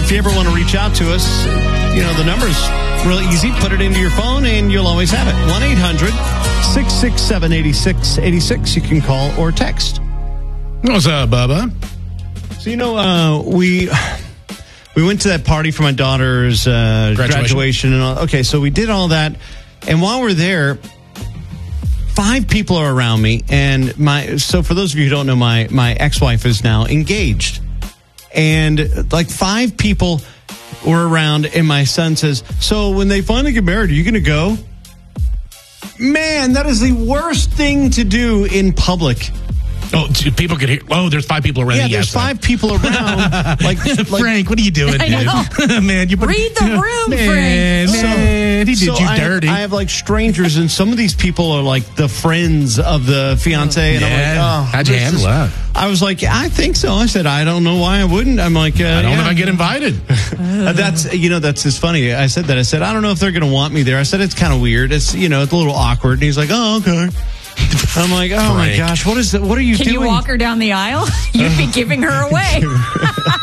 if you ever want to reach out to us, the number's real easy. Put it into your phone and you'll always have it. 1-800-667-8686. You can call or text. What's up, Bubba? So, we went to that party for my daughter's graduation and all. Okay, so we did all that. And while we're there, 5 people are around me. And so for those of you who don't know, my ex-wife is now engaged. And like 5 people were around, and my son says, so when they finally get married, are you going to go? Man, that is the worst thing to do in public. Oh, people could hear. Oh, there's 5 people around. Yeah, there's 5 people around. Frank, what are you doing, I know. man? Read the room, Frank. Man, he did you dirty. I have like strangers, and some of these people are like the friends of the fiance. And I'm like, how'd you handle that? I was like, I think so. I said, I don't know why I wouldn't. I'm like, I don't know if I get invited. That's just funny. I said that. I said, I don't know if they're going to want me there. I said, it's kind of weird. It's, it's a little awkward. And he's like, oh, okay. I'm like, oh, my gosh, what are you doing? Can you walk her down the aisle? You'd be giving her away.